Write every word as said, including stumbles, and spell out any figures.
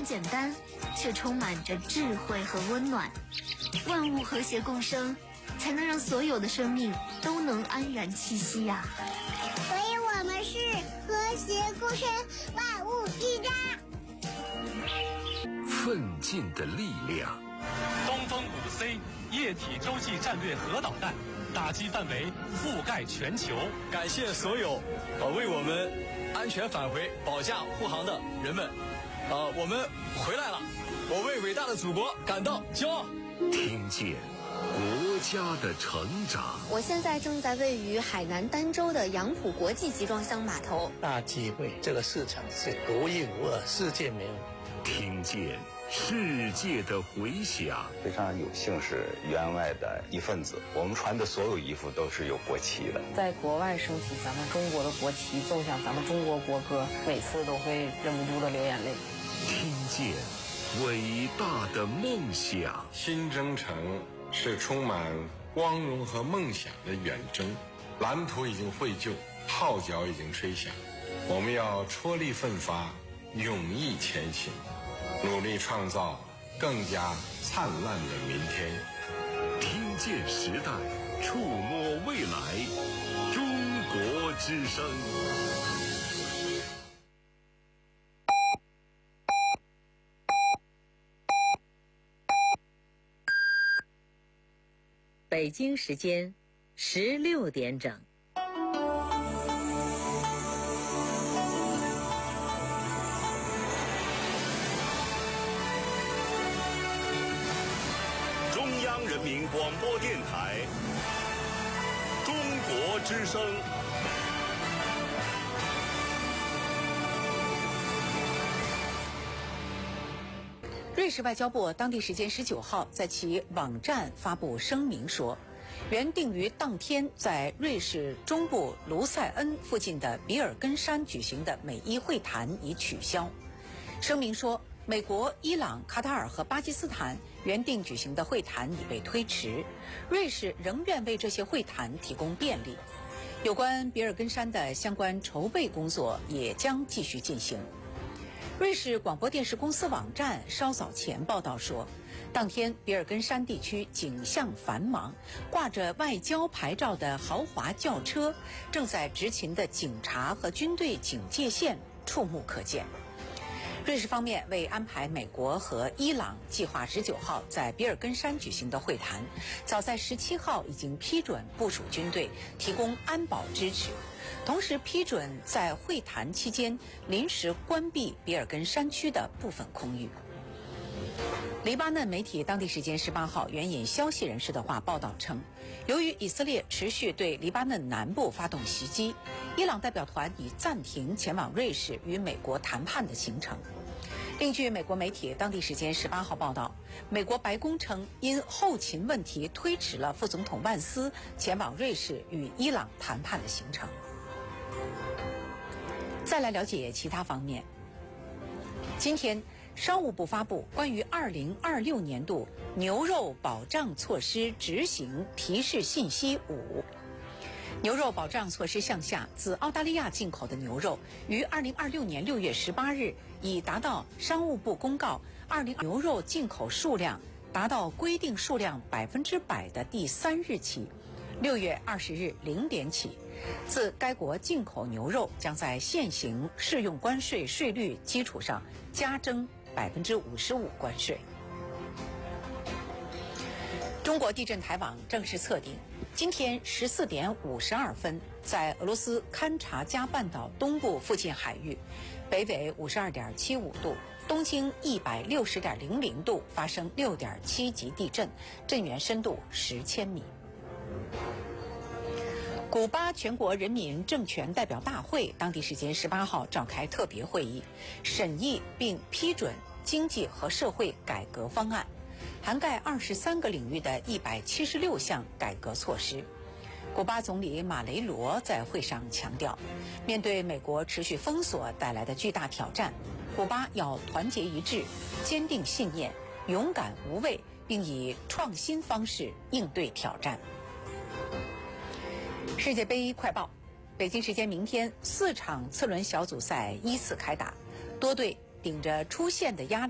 然简单，却充满着智慧和温暖。万物和谐共生，才能让所有的生命都能安然栖息呀、啊。 所以我们是和谐共生，万物一家。 奋进的力量。 东风五 C 液体洲际战略核导弹，打击范围覆盖全球。 感谢所有呃为我们安全返回保驾护航的人们，呃，我们回来了，我为伟大的祖国感到骄傲。 听见国家的成长。 我现在正在位于海南儋州的杨浦国际集装箱码头。 大机会，这个市场是独一无二，世界没有。 听见世界的回响。 非常有幸是员外的一份子，我们穿的所有衣服都是有国旗的。 在国外升起咱们中国的国旗，奏响咱们中国国歌，每次都会忍不住的流眼泪。 听见伟大的梦想。 新征程是充满光荣和梦想的远征，蓝图已经绘就，号角已经吹响，我们要踔厉奋发，勇毅前行，努力创造更加灿烂的明天。 听见时代，触摸未来，中国之声。 北京时间十六点整。 中央人民广播电台，中国之声。 瑞士外交部当地时间十九号在其网站发布声明说，原定于当天在瑞士中部卢塞恩附近的比尔根山举行的美伊会谈已取消。声明说，美国、伊朗、卡塔尔和巴基斯坦原定举行的会谈已被推迟，瑞士仍愿为这些会谈提供便利。有关比尔根山的相关筹备工作也将继续进行。瑞士广播电视公司网站稍早前报道说，当天比尔根山地区景象繁忙，挂着外交牌照的豪华轿车正在执勤的警察和军队警戒线触目可见。瑞士方面为安排美国和伊朗计划十九号在比尔根山举行的会谈，早在十七号已经批准部署军队，提供安保支持，同时批准在会谈期间临时关闭比尔根山区的部分空域。黎巴嫩媒体当地时间十八号援引消息人士的话报道称，由于以色列持续对黎巴嫩南部发动袭击，伊朗代表团已暂停前往瑞士与美国谈判的行程。另据美国媒体当地时间十八号报道，美国白宫称因后勤问题推迟了副总统万斯前往瑞士与伊朗谈判的行程。再来了解其他方面。今天商务部发布关于二零二六年度牛肉保障措施执行提示信息五。牛肉保障措施项下，自澳大利亚进口的牛肉于二零二六年六月十八日已达到商务部公告二零牛肉进口数量达到规定数量百分之百的第三日起，六月二十日零点起，自该国进口牛肉将在现行适用关税税率基础上加征百分之五十五关税。中国地震台网正式测定，今天十四点五十二分，在俄罗斯勘察加半岛东部附近海域，北纬五十二点七五度，东经一百六十点零零度发生六点七级地震，震源深度十千米。古巴全国人民政权代表大会当地时间十八号召开特别会议，审议并批准经济和社会改革方案，涵盖二十三个领域的一百七十六项改革措施。古巴总理马雷罗在会上强调，面对美国持续封锁带来的巨大挑战，古巴要团结一致，坚定信念，勇敢无畏，并以创新方式应对挑战。世界杯快报，北京时间明天四场次轮小组赛依次开打，多队顶着出线的压力